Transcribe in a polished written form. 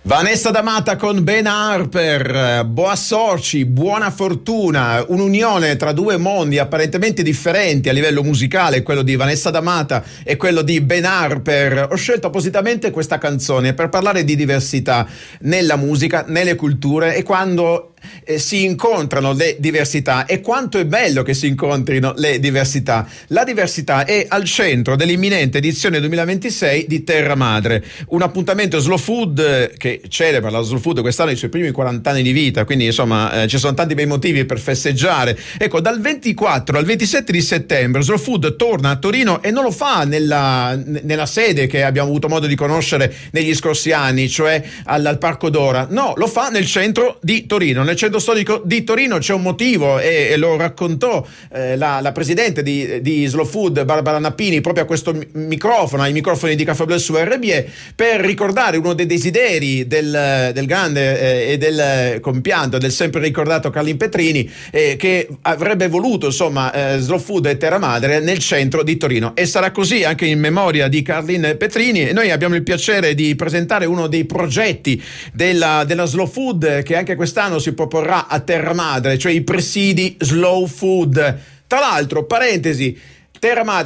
Vanessa D'Amata con Ben Harper, Boa Sorci, buona fortuna, un'unione tra due mondi apparentemente differenti a livello musicale, quello di Vanessa D'Amata e quello di Ben Harper. Ho scelto appositamente questa canzone per parlare di diversità nella musica, nelle culture e quando si incontrano le diversità e quanto è bello che si incontrino le diversità. La diversità è al centro dell'imminente edizione 2026 di Terra Madre, un appuntamento slow food che celebra la slow food quest'anno i suoi primi 40 anni di vita, quindi insomma ci sono tanti bei motivi per festeggiare. Ecco, dal 24 al 27 di settembre Slow Food torna a Torino e non lo fa nella sede che abbiamo avuto modo di conoscere negli scorsi anni, cioè al Parco Dora. No, lo fa nel centro di Torino, nel centro storico di Torino. C'è un motivo e lo raccontò la presidente di Slow Food, Barbara Nappini, proprio a questo microfono, ai microfoni di Caffè Blu su RBE, per ricordare uno dei desideri del grande e del compianto, del sempre ricordato Carlin Petrini, che avrebbe voluto insomma Slow Food e Terra Madre nel centro di Torino, e sarà così anche in memoria di Carlin Petrini. E noi abbiamo il piacere di presentare uno dei progetti della Slow Food, che anche quest'anno si proporrà a Terra Madre, cioè i presidi Slow Food. Tra l'altro, parentesi, Terra Madre